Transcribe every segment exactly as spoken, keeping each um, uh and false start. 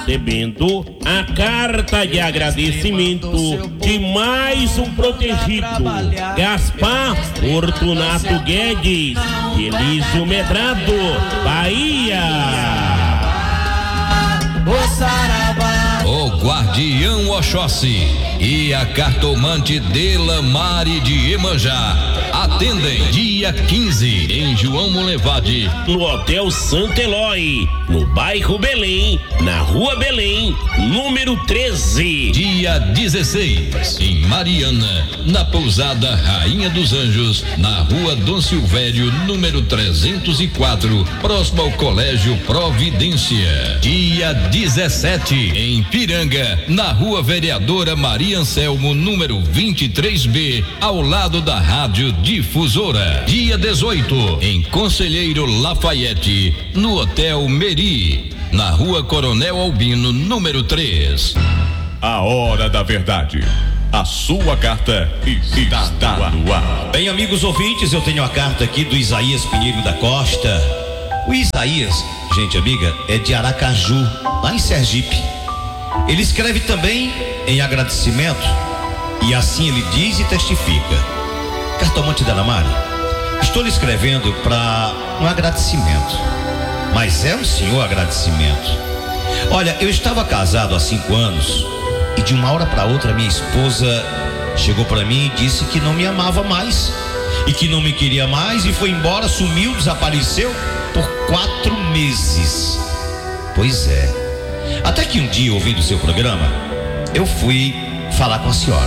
recebendo a carta de agradecimento de mais um protegido, Gaspar Fortunato Guedes, de Elísio Medrado, Bahia. O Guardião Oxóssi e a cartomante Delamare de Iemanjá atendem dia quinze em João Molevade, no Hotel Santo Eloy, no bairro Belém, na Rua Belém, número treze. Dia dezesseis em Mariana, na pousada Rainha dos Anjos, na Rua Dom Silvério, número trezentos e quatro, próximo ao Colégio Providência. Dia dezessete em Piranga, na Rua Vereadora Maria Anselmo, número vinte e três B, ao lado da Rádio Difusora. Dia dezoito em Conselheiro Lafayette, no Hotel Meri, na Rua Coronel Albino, número três. A hora da verdade. A sua carta está, está no ar. Bem, amigos ouvintes, eu tenho a carta aqui do Isaías Pinheiro da Costa. O Isaías, gente amiga, é de Aracaju, lá em Sergipe. Ele escreve também em agradecimento, e assim ele diz e testifica: Cartomante Delamare, estou lhe escrevendo para um agradecimento, mas é um senhor agradecimento. Olha, eu estava casado há cinco anos e de uma hora para outra minha esposa chegou para mim e disse que não me amava mais e que não me queria mais e foi embora, sumiu, desapareceu por quatro meses. Pois é. Até que um dia, ouvindo o seu programa, eu fui falar com a senhora.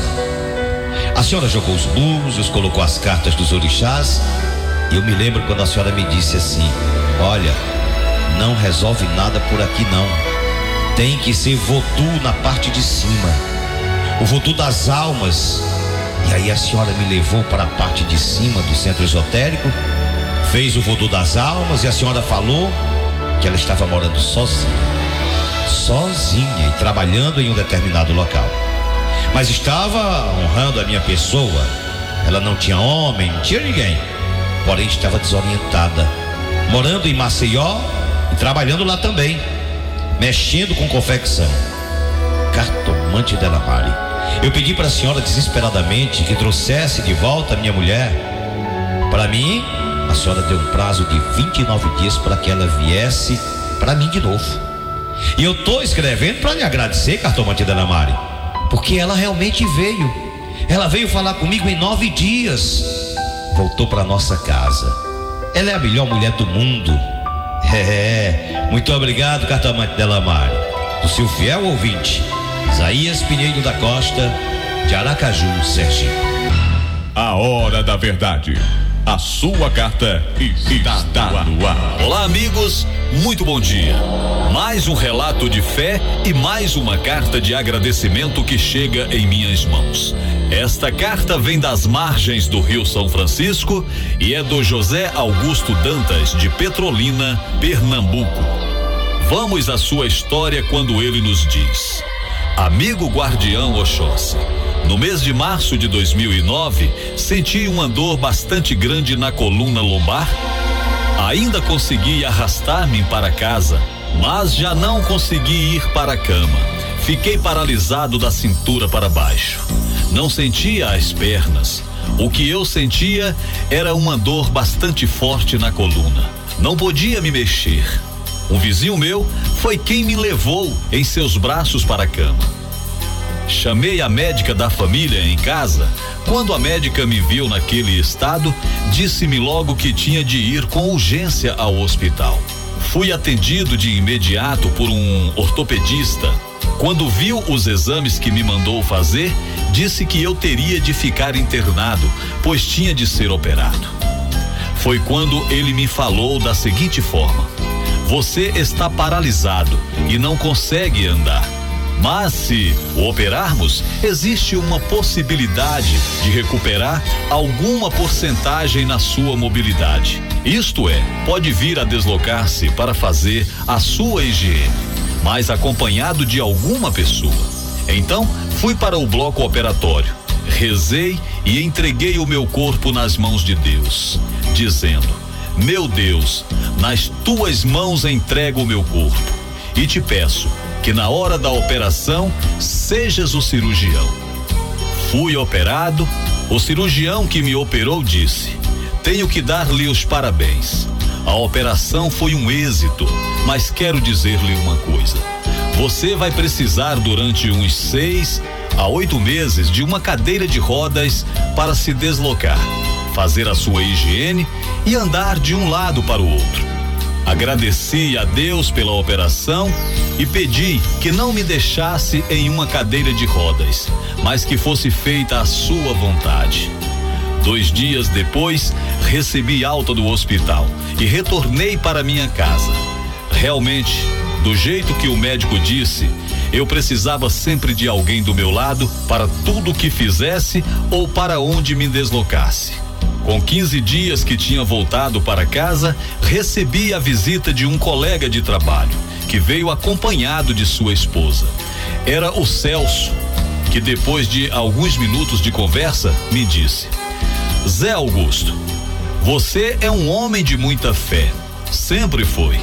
A senhora jogou os búzios, colocou as cartas dos orixás, e eu me lembro quando a senhora me disse assim: olha, não resolve nada por aqui não, tem que ser vodu na parte de cima, o vodu das almas. E aí a senhora me levou para a parte de cima do centro esotérico, fez o vodu das almas, e a senhora falou que ela estava morando sozinha sozinha e trabalhando em um determinado local, mas estava honrando a minha pessoa. Ela não tinha homem, não tinha ninguém, porém estava desorientada, morando em Maceió e trabalhando lá também, mexendo com confecção. Cartomante Delamare, eu pedi para a senhora desesperadamente que trouxesse de volta a minha mulher para mim. A senhora deu um prazo de vinte e nove dias para que ela viesse para mim de novo. E eu estou escrevendo para lhe agradecer, Cartomante Delamare, porque ela realmente veio. Ela veio falar comigo em nove dias. Voltou para nossa casa. Ela é a melhor mulher do mundo. É, muito obrigado, Cartomante Delamare. Do seu fiel ouvinte, Isaías Pinheiro da Costa, de Aracaju, Sergipe. A hora da verdade. A sua carta está, está no ar. Olá, amigos, muito bom dia. Mais um relato de fé e mais uma carta de agradecimento que chega em minhas mãos. Esta carta vem das margens do Rio São Francisco e é do José Augusto Dantas, de Petrolina, Pernambuco. Vamos à sua história quando ele nos diz: amigo Guardião Oxóssi, no mês de março de dois mil e nove, senti uma dor bastante grande na coluna lombar. Ainda consegui arrastar-me para casa, mas já não consegui ir para a cama. Fiquei paralisado da cintura para baixo. Não sentia as pernas. O que eu sentia era uma dor bastante forte na coluna. Não podia me mexer. Um vizinho meu foi quem me levou em seus braços para a cama. Chamei a médica da família em casa. Quando a médica me viu naquele estado, disse-me logo que tinha de ir com urgência ao hospital. Fui atendido de imediato por um ortopedista. Quando viu os exames que me mandou fazer, disse que eu teria de ficar internado, pois tinha de ser operado. Foi quando ele me falou da seguinte forma: você está paralisado e não consegue andar. Mas se o operarmos, existe uma possibilidade de recuperar alguma porcentagem na sua mobilidade. Isto é, pode vir a deslocar-se para fazer a sua higiene, mas acompanhado de alguma pessoa. Então, fui para o bloco operatório, rezei e entreguei o meu corpo nas mãos de Deus, dizendo: meu Deus, nas tuas mãos entrego o meu corpo e te peço, que na hora da operação sejas o cirurgião. Fui operado, o cirurgião que me operou disse: tenho que dar-lhe os parabéns. A operação foi um êxito, mas quero dizer-lhe uma coisa. Você vai precisar durante uns seis a oito meses de uma cadeira de rodas para se deslocar, fazer a sua higiene e andar de um lado para o outro. Agradeci a Deus pela operação e pedi que não me deixasse em uma cadeira de rodas, mas que fosse feita a sua vontade. Dois dias depois, recebi alta do hospital e retornei para minha casa. Realmente, do jeito que o médico disse, eu precisava sempre de alguém do meu lado para tudo o que fizesse ou para onde me deslocasse. Com quinze dias que tinha voltado para casa, recebi a visita de um colega de trabalho, que veio acompanhado de sua esposa. Era o Celso, que depois de alguns minutos de conversa, me disse: Zé Augusto, você é um homem de muita fé, sempre foi.